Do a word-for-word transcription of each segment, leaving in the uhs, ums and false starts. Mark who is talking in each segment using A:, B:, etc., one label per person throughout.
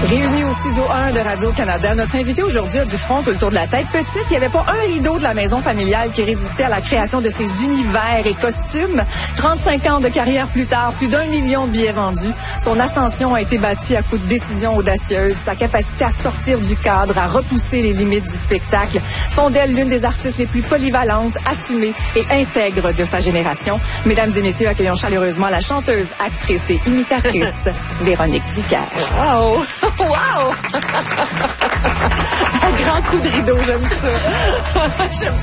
A: Réunis au studio un de Radio-Canada, notre invité aujourd'hui a du front tout le tour de la tête. Petite, il n'y avait pas un rideau de la maison familiale qui résistait à la création de ses univers et costumes. trente-cinq ans de carrière plus tard, plus d'un million de billets vendus. Son ascension a été bâtie à coups de décisions audacieuses. Sa capacité à sortir du cadre, à repousser les limites du spectacle font d'elle l'une des artistes les plus polyvalentes, assumées et intègres de sa génération. Mesdames et messieurs, accueillons chaleureusement la chanteuse, actrice et imitatrice Véronique Dicker.
B: Wow! Wow! Un grand coup de rideau, j'aime ça. J'aime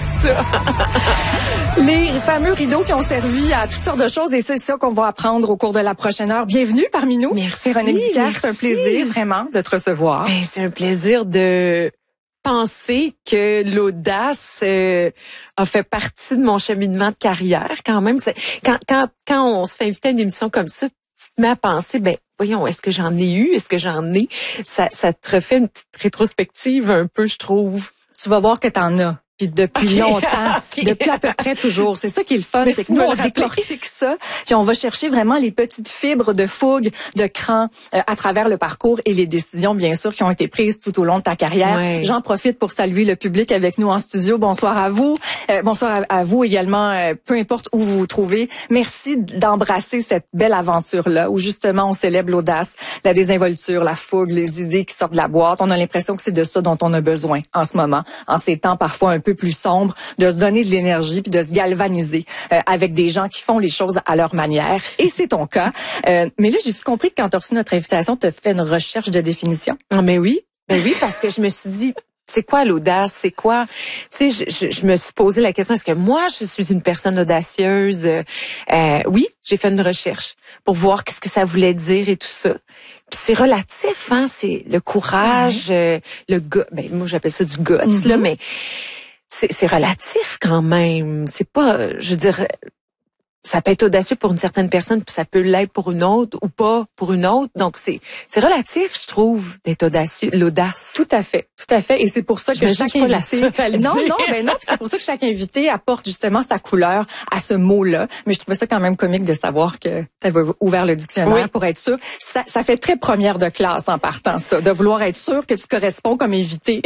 B: ça.
A: Les fameux rideaux qui ont servi à toutes sortes de choses et c'est ça qu'on va apprendre au cours de la prochaine heure. Bienvenue parmi nous.
B: Merci.
A: Véronique Dicker,
B: merci.
A: c'est un plaisir vraiment de te recevoir.
B: Ben, c'est un plaisir de penser que l'audace euh, a fait partie de mon cheminement de carrière quand même. C'est, quand, quand, quand on se fait inviter à une émission comme ça, tu te mets à penser, ben voyons, est-ce que j'en ai eu? Est-ce que j'en ai? Ça, ça te refait une petite rétrospective un peu, je trouve.
A: Tu vas voir que t'en as. Puis depuis okay. longtemps, okay. depuis à peu près toujours. C'est ça qui est le fun, c'est que nous, on décortique ça, puis on va chercher vraiment les petites fibres de fougue, de cran euh, à travers le parcours et les décisions, bien sûr, qui ont été prises tout au long de ta carrière.
B: Ouais.
A: J'en profite pour saluer le public avec nous en studio. Bonsoir à vous. Euh, bonsoir à, à vous également, euh, peu importe où vous vous trouvez. Merci d'embrasser cette belle aventure-là, où justement on célèbre l'audace, la désinvolture, la fougue, les idées qui sortent de la boîte. On a l'impression que c'est de ça dont on a besoin en ce moment, en ces temps parfois un peu plus sombre, de se donner de l'énergie puis de se galvaniser euh, avec des gens qui font les choses à leur manière. Et c'est ton cas. Euh, mais là, j'ai-tu compris que quand tu as reçu notre invitation, tu as fait une recherche de définition?
B: Ah, mais oui. Ben oui, parce que je me suis dit, c'est quoi l'audace? C'est quoi? Tu sais, je, je, je me suis posé la question, est-ce que moi, je suis une personne audacieuse? Euh, oui, j'ai fait une recherche pour voir qu'est-ce que ça voulait dire et tout ça. Puis c'est relatif, hein? C'est le courage, mmh. euh, le guts. Ben, moi, j'appelle ça du guts, mmh. là, mais c'est, c'est relatif quand même. C'est pas, je veux dire, ça peut être audacieux pour une certaine personne, puis ça peut l'être pour une autre ou pas pour une autre. Donc c'est c'est relatif, je trouve, d'être audacieux, l'audace.
A: Tout à fait, tout à fait. Et c'est pour ça que
B: je
A: chaque invité, non, non, ben non, puis c'est pour ça que chaque invité apporte justement sa couleur à ce mot-là. Mais je trouvais ça quand même comique de savoir que tu avais ouvert le dictionnaire oui. pour être sûr. Ça, ça fait très première de classe en partant ça, de vouloir être sûr que tu corresponds comme invité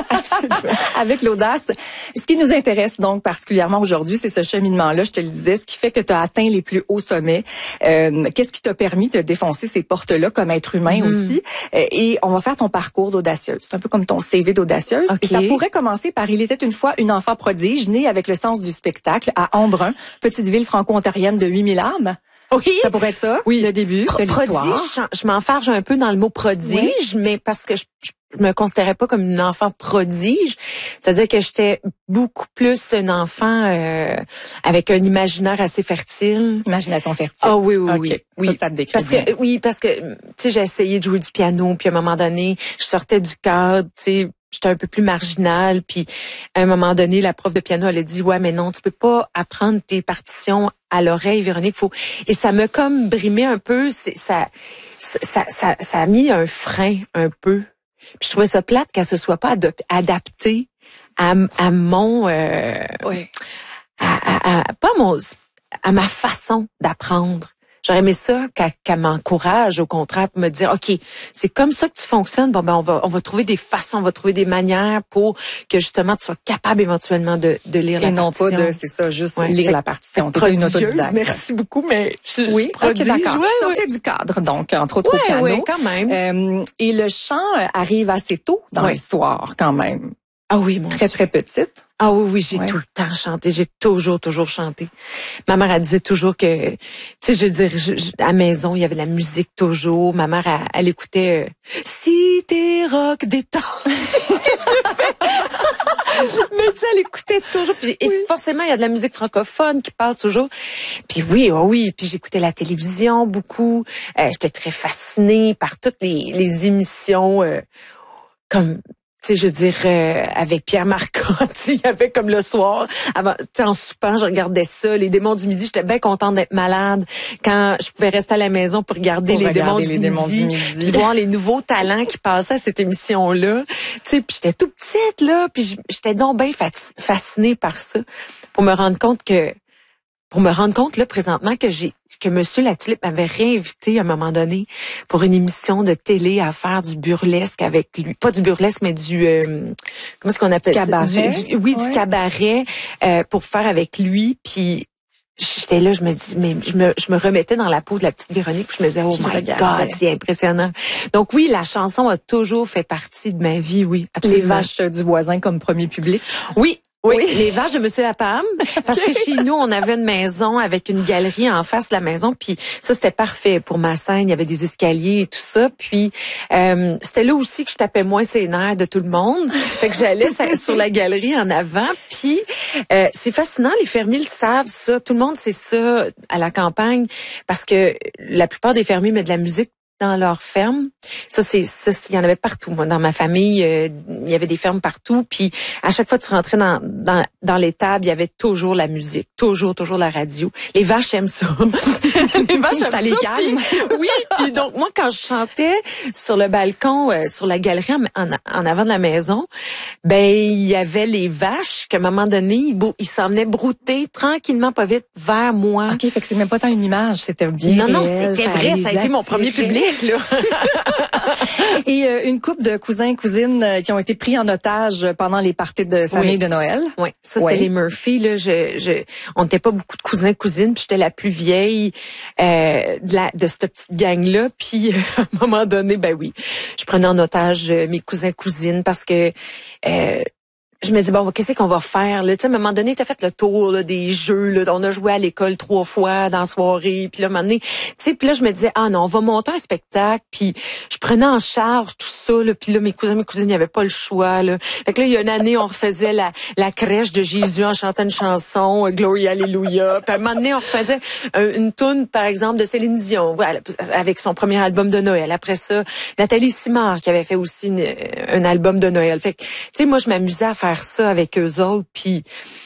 A: avec l'audace. Ce qui nous intéresse donc particulièrement aujourd'hui, c'est ce cheminement-là. Je te le disais, ce qui fait que tu as atteint les plus hauts sommets. Euh, qu'est-ce qui t'a permis de défoncer ces portes-là comme être humain mmh. aussi? Euh, et on va faire ton parcours d'audacieuse. C'est un peu comme ton C V d'audacieuse. Okay. Et ça pourrait commencer par « Il était une fois une enfant prodige, née avec le sens du spectacle à Embrun, petite ville franco-ontarienne de huit mille âmes. »
B: Oui.
A: Ça pourrait être ça,
B: oui.
A: le début de l'histoire.
B: Prodige, je m'enfarge un peu dans le mot prodige, oui. mais parce que je, je je me considérais pas comme une enfant prodige, c'est-à-dire que j'étais beaucoup plus un enfant euh, avec un imaginaire assez fertile.
A: Imagination fertile.
B: Ah oh, oui oui
A: okay.
B: oui.
A: Ça, ça te décrit
B: parce
A: bien.
B: que oui parce que tu sais j'ai essayé de jouer du piano puis à un moment donné je sortais du cadre, tu sais j'étais un peu plus marginale puis à un moment donné la prof de piano elle a dit ouais mais non tu peux pas apprendre tes partitions à l'oreille Véronique faut et ça m'a comme brimé un peu c'est ça ça, ça ça ça a mis un frein un peu. Puis je trouvais ça plate qu'elle se soit pas adop- adaptée à, à mon euh,
A: oui.
B: à, à, à pas mon à ma façon d'apprendre. J'aurais aimé ça qu'elle, qu'elle m'encourage, au contraire, pour me dire, OK, c'est comme ça que tu fonctionnes. Bon, ben, on va, on va trouver des façons, on va trouver des manières pour que, justement, tu sois capable éventuellement de, de lire
A: Et
B: la partition.
A: Et non pas de, c'est ça, juste
B: ouais.
A: lire la partition. T'es une autodidacte.
B: Merci beaucoup, mais je,
A: oui,
B: je prodige.
A: OK, d'accord.
B: Ouais,
A: tu sortais
B: ouais.
A: du cadre, donc, entre autres
B: ouais,
A: au piano.
B: Oui, quand même.
A: Euh, et le chant arrive assez tôt dans ouais. l'histoire, quand même.
B: Ah oui, mon
A: Très,
B: Dieu.
A: très petite.
B: Ah oui, oui, j'ai
A: ouais.
B: tout le temps chanté. J'ai toujours, toujours chanté. Ma mère, elle disait toujours que, tu sais, je veux dire, je, je, à la maison, il y avait de la musique toujours. Ma mère, elle, elle écoutait euh, Si t'es rock détente. Mais tu sais, elle écoutait toujours. Puis, oui. Et forcément, il y a de la musique francophone qui passe toujours. Puis oui, oh oui. Puis j'écoutais la télévision beaucoup. Euh, j'étais très fascinée par toutes les, les émissions euh, comme... Tu sais, je veux dire, euh, avec Pierre Marcotte, tu sais, il y avait comme le soir, avant, tu sais, en soupant, je regardais ça, les démons du midi, j'étais bien contente d'être malade quand je pouvais rester à la maison pour regarder, pour les, regarder démons, les du démons du midi, puis voir les nouveaux talents qui passaient à cette émission-là. Tu sais, puis j'étais tout petite, là, puis j'étais donc bien fascinée par ça, pour me rendre compte que pour me rendre compte là présentement que j'ai que Monsieur Latulippe m'avait réinvité à un moment donné pour une émission de télé à faire du burlesque avec lui, pas du burlesque mais du euh, comment est-ce qu'on appelle
A: du cabaret?
B: ça? Du, du, oui, ouais. du cabaret euh, pour faire avec lui. Puis j'étais là, je me dis, mais je me, je me remettais dans la peau de la petite Véronique, puis je me disais, oh je my regardais. God, c'est impressionnant. Donc oui, la chanson a toujours fait partie de ma vie, oui, absolument.
A: Les vaches du voisin comme premier public.
B: Oui. Oui, oui, les vaches de Monsieur Lapalme, parce
A: okay.
B: que chez nous, on avait une maison avec une galerie en face de la maison, puis ça, c'était parfait pour ma scène. Il y avait des escaliers et tout ça, puis euh, c'était là aussi que je tapais moins ses nerfs de tout le monde. Fait que j'allais sur la galerie en avant, puis euh, c'est fascinant, les fermiers le savent, ça. Tout le monde sait ça à la campagne, parce que la plupart des fermiers mettent de la musique dans leur ferme. Ça, c'est ça, il y en avait partout. Moi, dans ma famille, euh, il y avait des fermes partout. Puis à chaque fois que tu rentrais dans dans dans l'étable, il y avait toujours la musique, toujours toujours la radio. Les vaches aiment ça. Les vaches aiment ça.
A: Les calme.
B: Puis, oui. Puis donc moi, quand je chantais sur le balcon, euh, sur la galerie en, en, en avant de la maison, ben il y avait les vaches qu'à un moment donné, ils, ils s'en venaient brouter tranquillement, pas vite, vers moi.
A: Ok, fait que c'est même pas tant une image, c'était bien.
B: Non,
A: réel,
B: non, c'était vrai. Ça a été mon premier public. Là.
A: Et euh, une couple de cousins cousines euh, qui ont été pris en otage pendant les parties de famille
B: oui.
A: de Noël.
B: Oui, ça c'était oui. les Murphy là, je je on n'était pas beaucoup de cousins cousines, puis j'étais la plus vieille euh, de la de cette petite gang là, puis à un moment donné ben oui, je prenais en otage euh, mes cousins cousines parce que euh, je me dis bon, qu'est-ce qu'on va faire là? Tu sais, à un moment donné, t'as fait le tour là, des jeux. Là, on a joué à l'école trois fois dans la soirée. Puis là, à un moment donné, tu sais, puis là, je me disais ah non, on va monter un spectacle. Puis je prenais en charge tout ça. Là, puis là, mes cousins, mes cousines, il n'y avait pas le choix. Là. Fait que là, il y a une année, on refaisait la, la crèche de Jésus en chantant une chanson, Glory Hallelujah. Puis à un moment donné, on refaisait une toune, par exemple, de Céline Dion, ouais, avec son premier album de Noël. Après ça, Nathalie Simard qui avait fait aussi une, un album de Noël. Fait que, tu sais, moi, je m'amusais à faire ça avec eux autres, puis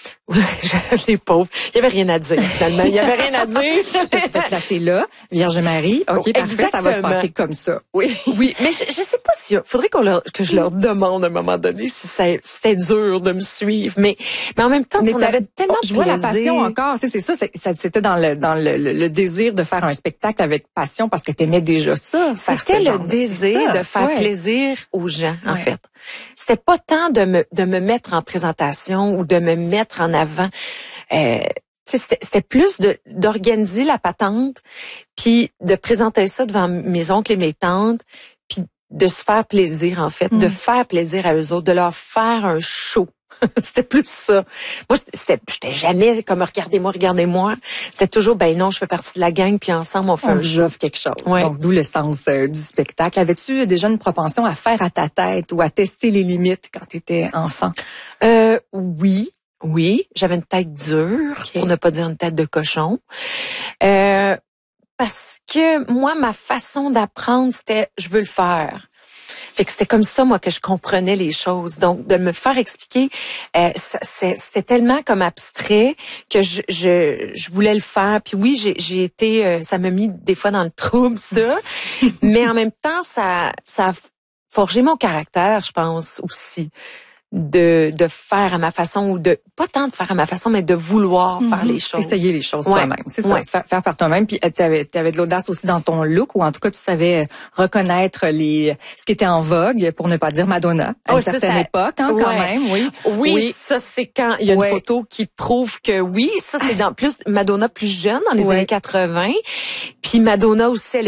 B: les pauvres, il y avait rien à dire finalement, il y avait rien à dire.
A: Tu fais placer là, Vierge Marie, ok, oh, parfait, ça va se passer comme ça. Oui,
B: oui, mais je, je sais pas si, faudrait qu'on leur, que je leur demande à un moment donné si ça, c'était dur de me suivre, mais mais en même temps, on avait tellement
A: je vois la passion encore, tu sais, c'est ça, c'est, c'était dans le dans le, le, le désir de faire un spectacle avec passion parce que t'aimais déjà ça.
B: C'était le désir de faire ouais. plaisir aux gens, en ouais. fait. C'était pas tant de me de me mettre en présentation ou de me mettre en avant. Euh, c'était, c'était plus de d'organiser la patente, puis de présenter ça devant mes oncles et mes tantes, puis de se faire plaisir en fait, mm. de faire plaisir à eux autres, de leur faire un show. C'était plus ça. Moi, c'était, j'étais jamais comme regardez-moi, regardez-moi. C'était toujours ben non, je fais partie de la gang puis ensemble on fait
A: on
B: un show,
A: quelque chose.
B: Ouais.
A: Donc d'où le sens euh, du spectacle. Avais-tu déjà une propension à faire à ta tête ou à tester les limites quand tu étais enfant?
B: Euh, oui. Oui, j'avais une tête dure, okay. pour ne pas dire une tête de cochon. Euh, parce que moi, ma façon d'apprendre, c'était je veux le faire. Fait que c'était comme ça, moi, que je comprenais les choses. Donc, de me faire expliquer, euh, ça, c'était tellement comme abstrait que je, je, je voulais le faire. Puis oui, j'ai, j'ai été, euh, ça m'a mis des fois dans le trouble, ça. Mais en même temps, ça, ça a forgé mon caractère, je pense, aussi. de de faire à ma façon ou de pas tant de faire à ma façon mais de vouloir mm-hmm. faire les choses,
A: essayer les choses
B: ouais.
A: toi-même, c'est ouais. ça, faire, faire par toi-même. Puis tu avais tu avais de l'audace aussi dans ton look ou en tout cas tu savais reconnaître les ce qui était en vogue pour ne pas dire Madonna à oh, une certaine ça, époque hein, ouais. quand même, oui.
B: Oui, oui. Ça c'est quand il y a ouais. une photo qui prouve que oui, ça c'est dans plus Madonna plus jeune dans les ouais. années quatre-vingts. Puis Madonna aussi elle